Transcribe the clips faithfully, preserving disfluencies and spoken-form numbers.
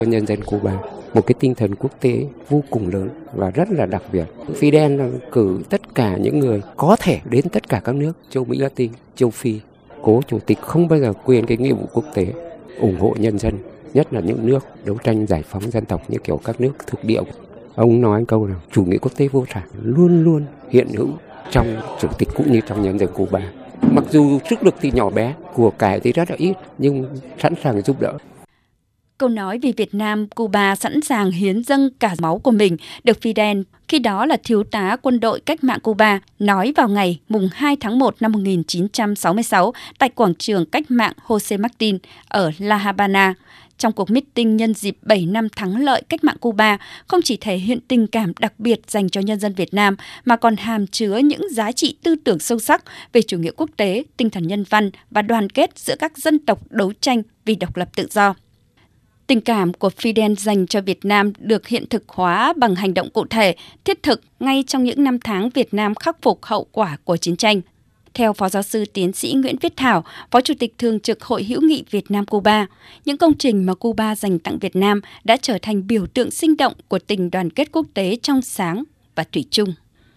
Nhân dân Cuba một cái tinh thần quốc tế vô cùng lớn và rất là đặc biệt. Fidel cử tất cả những người có thể đến tất cả các nước châu Mỹ Latin, châu Phi. Cố chủ tịch không bao giờ quên cái nghĩa vụ quốc tế, ủng hộ nhân dân, nhất là những nước đấu tranh giải phóng dân tộc như kiểu các nước thuộc địa. Ông nói câu là chủ nghĩa quốc tế vô sản luôn luôn hiện hữu trong chủ tịch cũng như trong nhân dân Cuba. Mặc dù sức lực thì nhỏ bé, của cải thì rất là ít, nhưng sẵn sàng giúp đỡ. Câu nói vì Việt Nam, Cuba sẵn sàng hiến dâng cả máu của mình được Fidel, khi đó là thiếu tá quân đội cách mạng Cuba, nói vào ngày mùng hai tháng một năm một nghìn chín trăm sáu mươi sáu tại quảng trường cách mạng Jose Martin ở La Habana. Trong cuộc meeting nhân dịp bảy năm thắng lợi cách mạng Cuba, không chỉ thể hiện tình cảm đặc biệt dành cho nhân dân Việt Nam, mà còn hàm chứa những giá trị tư tưởng sâu sắc về chủ nghĩa quốc tế, tinh thần nhân văn và đoàn kết giữa các dân tộc đấu tranh vì độc lập tự do. Tình cảm của Fidel dành cho Việt Nam được hiện thực hóa bằng hành động cụ thể, thiết thực ngay trong những năm tháng Việt Nam khắc phục hậu quả của chiến tranh. Theo Phó Giáo sư Tiến sĩ Nguyễn Viết Thảo, Phó Chủ tịch Thường trực Hội hữu nghị Việt Nam-Cuba, những công trình mà Cuba dành tặng Việt Nam đã trở thành biểu tượng sinh động của tình đoàn kết quốc tế trong sáng và thủy chung.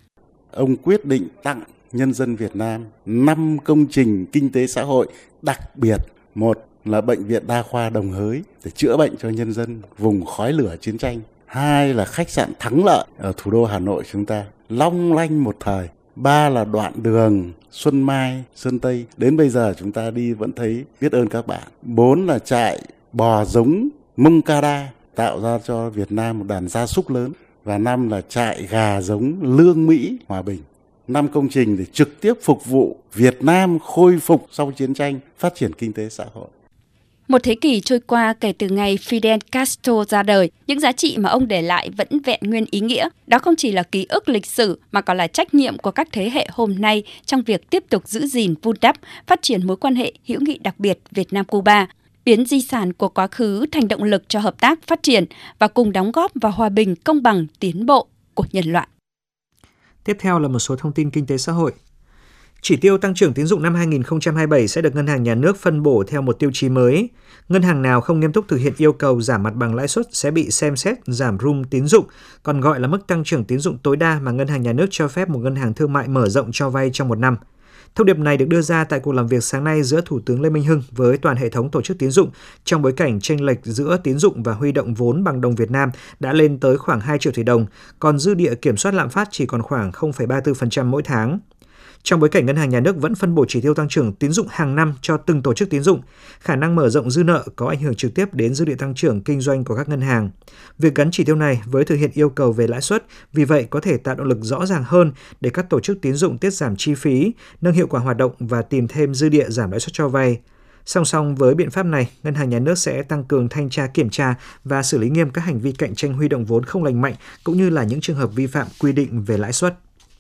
Ông quyết định tặng nhân dân Việt Nam năm công trình kinh tế xã hội đặc biệt. Một là Bệnh viện Đa khoa Đồng Hới để chữa bệnh cho nhân dân vùng khói lửa chiến tranh. Hai là khách sạn Thắng Lợi ở thủ đô Hà Nội chúng ta, long lanh một thời. Ba là đoạn đường Xuân Mai, Sơn Tây. Đến bây giờ chúng ta đi vẫn thấy biết ơn các bạn. Bốn là trại bò giống Moncada tạo ra cho Việt Nam một đàn gia súc lớn. Và năm là trại gà giống Lương Mỹ, Hòa Bình. Năm công trình để trực tiếp phục vụ Việt Nam khôi phục sau chiến tranh, phát triển kinh tế xã hội. Một thế kỷ trôi qua kể từ ngày Fidel Castro ra đời, những giá trị mà ông để lại vẫn vẹn nguyên ý nghĩa. Đó không chỉ là ký ức lịch sử mà còn là trách nhiệm của các thế hệ hôm nay trong việc tiếp tục giữ gìn, vun đắp, phát triển mối quan hệ hữu nghị đặc biệt Việt Nam-Cuba, biến di sản của quá khứ thành động lực cho hợp tác, phát triển và cùng đóng góp vào hòa bình, công bằng, tiến bộ của nhân loại. Tiếp theo là một số thông tin kinh tế xã hội. Chỉ tiêu tăng trưởng tín dụng năm hai nghìn không trăm hai mươi bảy sẽ được Ngân hàng Nhà nước phân bổ theo một tiêu chí mới. Ngân hàng nào không nghiêm túc thực hiện yêu cầu giảm mặt bằng lãi suất sẽ bị xem xét giảm room tín dụng, còn gọi là mức tăng trưởng tín dụng tối đa mà Ngân hàng Nhà nước cho phép một ngân hàng thương mại mở rộng cho vay trong một năm. Thông điệp này được đưa ra tại cuộc làm việc sáng nay giữa Thủ tướng Lê Minh Hưng với toàn hệ thống tổ chức tín dụng trong bối cảnh chênh lệch giữa tín dụng và huy động vốn bằng đồng Việt Nam đã lên tới khoảng hai triệu tỷ đồng, còn dư địa kiểm soát lạm phát chỉ còn khoảng không phẩy ba mươi tư phần trăm mỗi tháng. Trong bối cảnh Ngân hàng Nhà nước vẫn phân bổ chỉ tiêu tăng trưởng tín dụng hàng năm cho từng tổ chức tín dụng, khả năng mở rộng dư nợ có ảnh hưởng trực tiếp đến dư địa tăng trưởng kinh doanh của các ngân hàng. Việc gắn chỉ tiêu này với thực hiện yêu cầu về lãi suất, vì vậy có thể tạo động lực rõ ràng hơn để các tổ chức tín dụng tiết giảm chi phí, nâng hiệu quả hoạt động và tìm thêm dư địa giảm lãi suất cho vay. Song song với biện pháp này, Ngân hàng Nhà nước sẽ tăng cường thanh tra kiểm tra và xử lý nghiêm các hành vi cạnh tranh huy động vốn không lành mạnh cũng như là những trường hợp vi phạm quy định về lãi suất.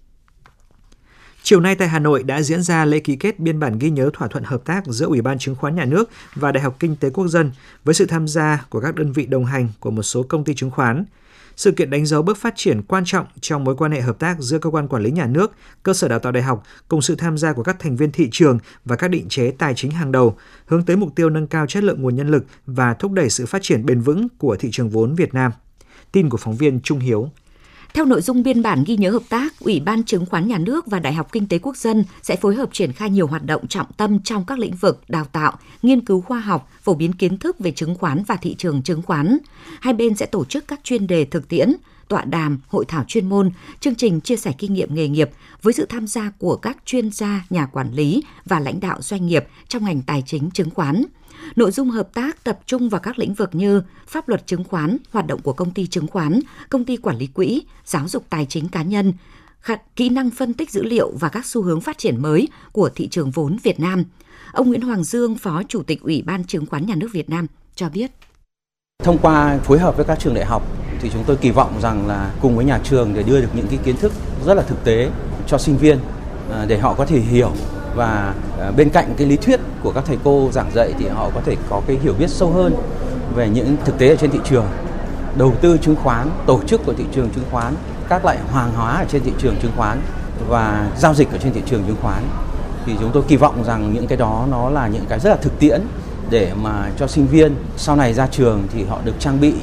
Chiều nay tại Hà Nội đã diễn ra lễ ký kết biên bản ghi nhớ thỏa thuận hợp tác giữa Ủy ban Chứng khoán Nhà nước và Đại học Kinh tế Quốc dân với sự tham gia của các đơn vị đồng hành của một số công ty chứng khoán. Sự kiện đánh dấu bước phát triển quan trọng trong mối quan hệ hợp tác giữa cơ quan quản lý nhà nước, cơ sở đào tạo đại học cùng sự tham gia của các thành viên thị trường và các định chế tài chính hàng đầu, hướng tới mục tiêu nâng cao chất lượng nguồn nhân lực và thúc đẩy sự phát triển bền vững của thị trường vốn Việt Nam. Tin của phóng viên Trung Hiếu. Theo nội dung biên bản ghi nhớ hợp tác, Ủy ban Chứng khoán Nhà nước và Đại học Kinh tế Quốc dân sẽ phối hợp triển khai nhiều hoạt động trọng tâm trong các lĩnh vực đào tạo, nghiên cứu khoa học, phổ biến kiến thức về chứng khoán và thị trường chứng khoán. Hai bên sẽ tổ chức các chuyên đề thực tiễn, tọa đàm, hội thảo chuyên môn, chương trình chia sẻ kinh nghiệm nghề nghiệp với sự tham gia của các chuyên gia, nhà quản lý và lãnh đạo doanh nghiệp trong ngành tài chính chứng khoán. Nội dung hợp tác tập trung vào các lĩnh vực như pháp luật chứng khoán, hoạt động của công ty chứng khoán, công ty quản lý quỹ, giáo dục tài chính cá nhân, kỹ năng phân tích dữ liệu và các xu hướng phát triển mới của thị trường vốn Việt Nam. Ông Nguyễn Hoàng Dương, Phó Chủ tịch Ủy ban Chứng khoán Nhà nước Việt Nam cho biết. Thông qua phối hợp với các trường đại học thì chúng tôi kỳ vọng rằng là cùng với nhà trường để đưa được những cái kiến thức rất là thực tế cho sinh viên để họ có thể hiểu, và bên cạnh cái lý thuyết của các thầy cô giảng dạy thì họ có thể có cái hiểu biết sâu hơn về những thực tế ở trên thị trường, đầu tư chứng khoán, tổ chức của thị trường chứng khoán, các loại hàng hóa ở trên thị trường chứng khoán và giao dịch ở trên thị trường chứng khoán. Thì chúng tôi kỳ vọng rằng những cái đó nó là những cái rất là thực tiễn để mà cho sinh viên sau này ra trường thì họ được trang bị